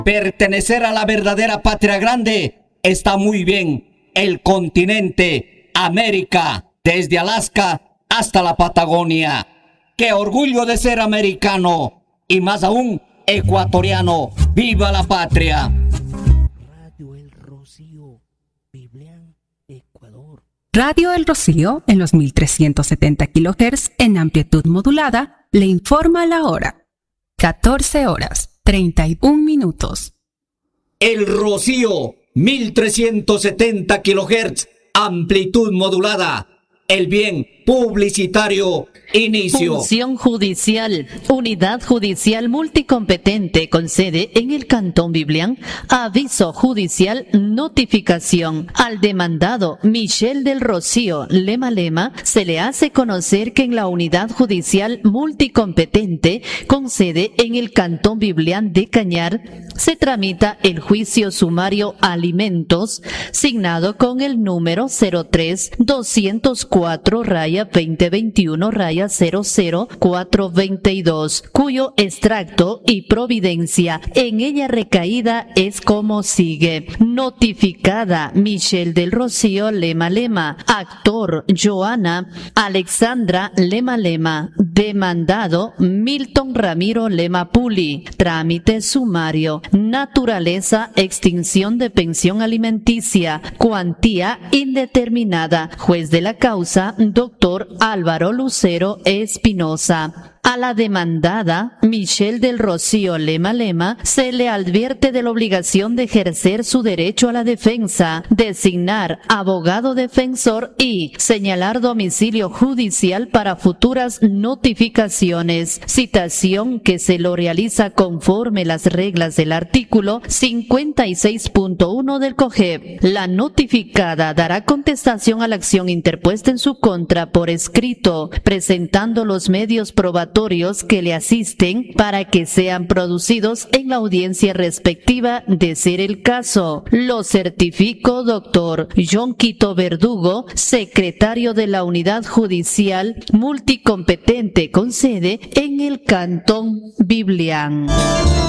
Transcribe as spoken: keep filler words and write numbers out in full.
Pertenecer a la verdadera patria grande está muy bien. El continente, América, desde Alaska hasta la Patagonia. ¡Qué orgullo de ser americano! Y más aún, ecuatoriano. ¡Viva la patria! Radio El Rocío, Biblián, Ecuador. Radio El Rocío, en los mil trescientos setenta kilohertz en amplitud modulada, le informa la hora. catorce horas, treinta y un minutos. El Rocío, mil trescientos setenta kilohertz, amplitud modulada. El bien publicitario, inicio. Función judicial. Unidad judicial multicompetente con sede en el Cantón Biblián. Aviso judicial, notificación. Al demandado Michel del Rocío Lema Lema se le hace conocer que en la Unidad Judicial multicompetente con sede en el Cantón Biblián de Cañar se tramita el juicio sumario alimentos signado con el número cero tres doscientos cuatro raya veinte veintiuno raya cero cero cuatro veintidós, cuyo extracto y providencia en ella recaída es como sigue. Notificada Michel del Rocío Lema Lema, actor Joana Alexandra Lema Lema, demandado Milton Ramiro Lema Puli, trámite sumario, naturaleza extinción de pensión alimenticia, cuantía indeterminada, juez de la causa doctor Álvaro Lucero Espinosa. A la demandada Michel del Rocío Lema Lema se le advierte de la obligación de ejercer su derecho a la defensa, designar abogado defensor y señalar domicilio judicial para futuras notificaciones, citación que se lo realiza conforme las reglas del artículo cincuenta y seis punto uno del COGEP. La notificada dará contestación a la acción interpuesta en su contra por escrito, presentando los medios probatorios que le asisten para que sean producidos en la audiencia respectiva de ser el caso. Lo certifico doctor John Quito Verdugo, secretario de la Unidad Judicial multicompetente con sede en el Cantón Biblián.